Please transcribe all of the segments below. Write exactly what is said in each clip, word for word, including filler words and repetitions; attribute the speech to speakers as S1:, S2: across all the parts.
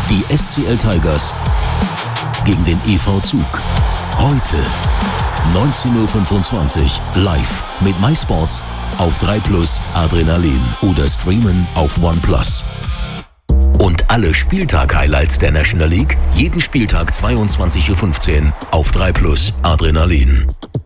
S1: Die S C L Tigers gegen den E V Zug. Heute neunzehn Uhr fünfundzwanzig live mit MySports auf drei plus Adrenalin oder streamen auf OnePlus. Und alle Spieltag-Highlights der National League jeden Spieltag zweiundzwanzig Uhr fünfzehn auf drei plus Adrenalin.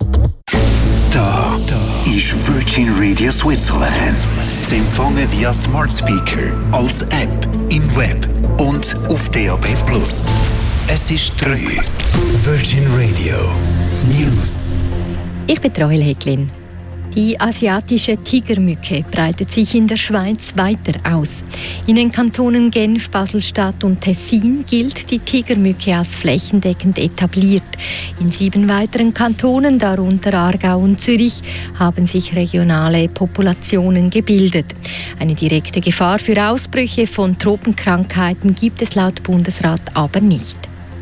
S2: Da, da ist Virgin Radio Switzerland. Zu empfangen via Smart Speaker, als App, im Web und auf D A B plus. Es ist drei. Virgin Radio News.
S3: Ich bin Rahel Hecklin. Die asiatische Tigermücke breitet sich in der Schweiz weiter aus. In den Kantonen Genf, Basel-Stadt und Tessin gilt die Tigermücke als flächendeckend etabliert. In sieben weiteren Kantonen, darunter Aargau und Zürich, haben sich regionale Populationen gebildet. Eine direkte Gefahr für Ausbrüche von Tropenkrankheiten gibt es laut Bundesrat aber nicht.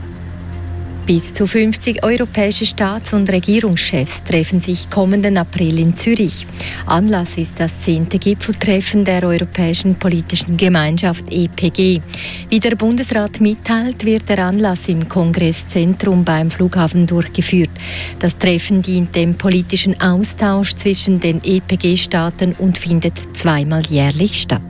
S3: Bis zu fünfzig europäische Staats- und Regierungschefs treffen sich kommenden April in Zürich. Anlass ist das zehnte Gipfeltreffen der Europäischen Politischen Gemeinschaft E P G. Wie der Bundesrat mitteilt, wird der Anlass im Kongresszentrum beim Flughafen durchgeführt. Das Treffen dient dem politischen Austausch zwischen den E P G-Staaten und findet zweimal jährlich statt.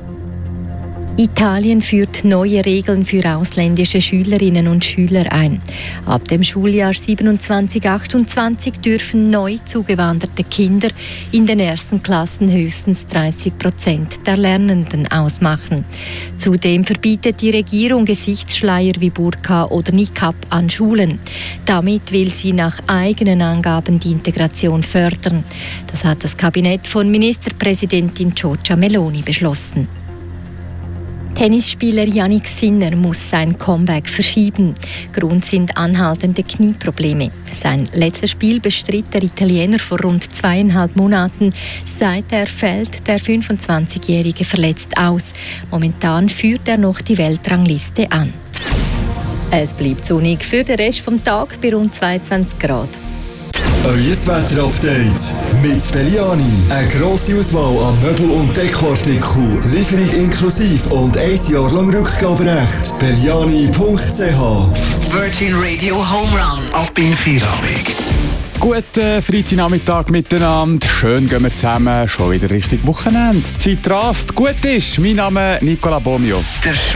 S3: Italien führt neue Regeln für ausländische Schülerinnen und Schüler ein. Ab dem Schuljahr siebenundzwanzig achtundzwanzig dürfen neu zugewanderte Kinder in den ersten Klassen höchstens dreißig Prozent der Lernenden ausmachen. Zudem verbietet die Regierung Gesichtsschleier wie Burka oder Niqab an Schulen. Damit will sie nach eigenen Angaben die Integration fördern. Das hat das Kabinett von Ministerpräsidentin Giorgia Meloni beschlossen. Tennisspieler Jannik Sinner muss sein Comeback verschieben. Grund sind anhaltende Knieprobleme. Sein letztes Spiel bestritt der Italiener vor rund zweieinhalb Monaten. Seither fällt der fünfundzwanzigjährige verletzt aus. Momentan führt er noch die Weltrangliste an. Es bleibt sonnig für den Rest des Tages bei rund zweiundzwanzig Grad.
S4: Euer Wetter-Update mit Belliani. Eine grosse Auswahl an Möbel- und Dekoartikeln. Lieferung inklusiv und ein Jahr lang Rückgaberecht. Belliani punkt c h.
S2: Virgin Radio Home Run. Ab in Feierabend.
S5: Guten Freitagnachmittag miteinander. Schön gehen wir zusammen schon wieder Richtung Wochenende. Die Zeit rast. Gut ist. Mein Name ist Nicola Bomio.
S2: Der